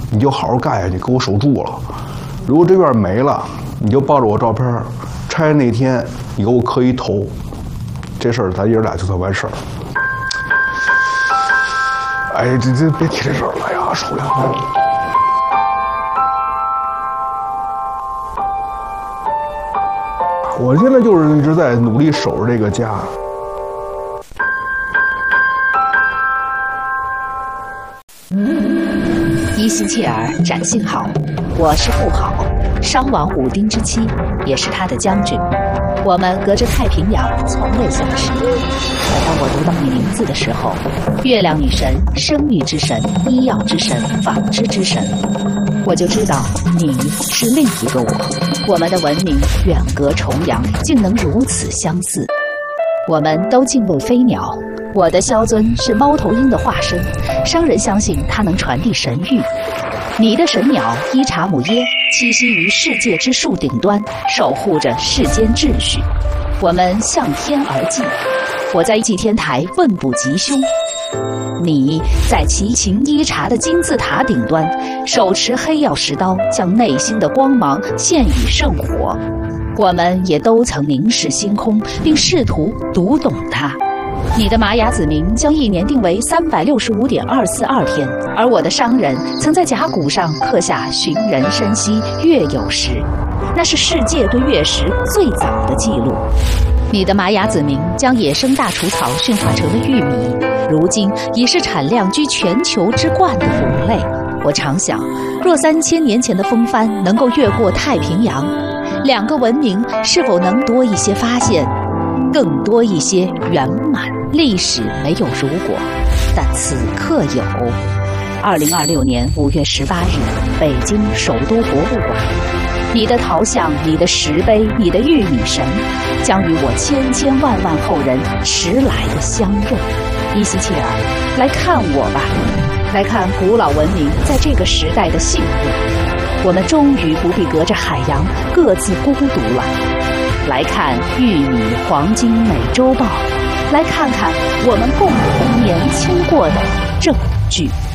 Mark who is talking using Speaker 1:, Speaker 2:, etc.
Speaker 1: 你就好好干下去，给我守住了。如果这院没了，你就抱着我照片，拆那天你给我磕一头，这事儿咱爷俩就算完事儿。哎，这别提这事儿了呀，受不了。我现在就是一直在努力守着这个家。
Speaker 2: 伊西切尔展信好，我是妇好，商王武丁之妻，也是他的将军。我们隔着太平洋从未相识。可当我读到你名字的时候，月亮女神、生育之神、医药之神、纺织之神，我就知道你是另一个我。我们的文明远隔重洋，竟能如此相似。我们都敬畏飞鸟，我的萧尊是猫头鹰的化身，商人相信它能传递神谕。你的神鸟伊查姆耶栖息于世界之树顶端，守护着世间秩序。我们向天而祭，我在祭天台问卜吉凶，你在齐秦伊察的金字塔顶端，手持黑曜石刀，将内心的光芒献与圣火。我们也都曾凝视星空，并试图读懂它。你的玛雅子民将一年定为365.242天，而我的商人曾在甲骨上刻下寻人深溪月有时，那是世界对月食最早的记录。你的玛雅子民将野生大除草驯化成了玉米，如今已是产量居全球之冠的谷类。我常想，若3000年前的风帆能够越过太平洋，两个文明是否能多一些发现，更多一些圆满？历史没有如果，但此刻有。2026年5月18日，北京首都博物馆，你的陶像、你的石碑、你的玉米神，将与我千千万万后人迟来的相认。伊西切尔，来看我吧，来看古老文明在这个时代的幸福。我们终于不必隔着海洋各自孤独了。来看玉米黄金美洲豹，来看看我们共同年轻过的证据。